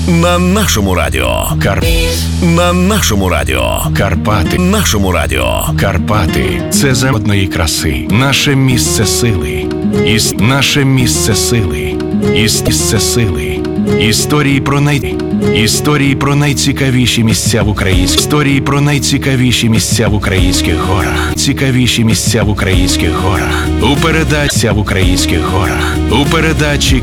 На нашому радіо. На нашому радіо. Карпати. Нашому радіо. Карпати – це заводної краси. Наше місце сили. Наше місце сили. Місце сили. Історії про найцікавіші місця в українських. Історії про найцікавіші місця в українських горах. Цікавіші місця в українських горах. У передачі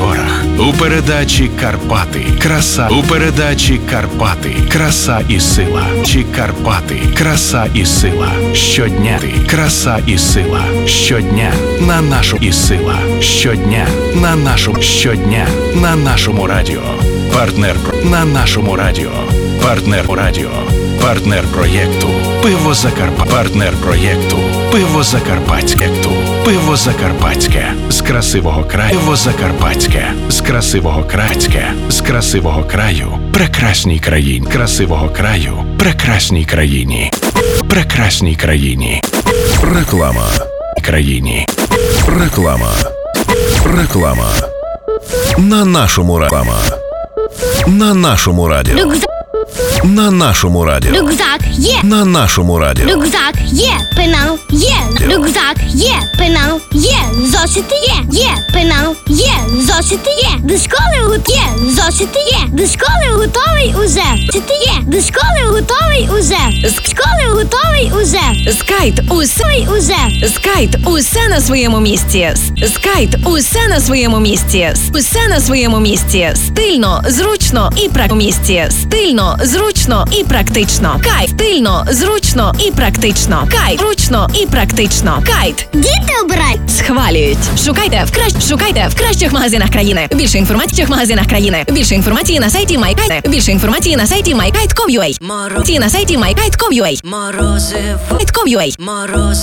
Карпати. Краса. У передачі Карпати. Краса і сила. Карпати. Краса і сила. Щодня. Краса і сила. Щодня. На нашу і сила. Щодня. На нашу. Щодня. На нашому радіо. Партнер проєкту Пиво Закарпатське. Партнер проєкту Пиво Закарпатське. Пиво Закарпатське. З красивого краю. Пиво Закарпатське. З красивого крацьке. З красивого краю. Прекрасній країні. Красивого краю. Прекрасній країні. Прекрасній країні. Реклама. Країні. Реклама. На нашому радіо. На нашому радіо. На нашому радіо. Рюкзак є. На нашому радіо. Рюкзак є. Пенал є. Рюкзак є. Пенал є. Зошити є. Є. Пенал є. Зошити є. До школи є. Зошити є. До школи готовий уже. Зошити є. До школи готовий уже. З школи готовий уже. Скайт усе уже. Скайт усе на своєму місці. Скайт усе на своєму місці. Усе на своєму місці. Стильно, зручно і місці. Стильно, зручно і практично. Кайт. Стильно, зручно і практично. Кайт. Зручно і практично. Кайт. Діти обирають. Схвалюють. Шукайте в кращих магазинах країни. Більше інформації в магазинах країни. Більше інформації на сайті MyKite. Більше інформації на сайті MyKite.com.ua. На сайті MyKite.com.ua.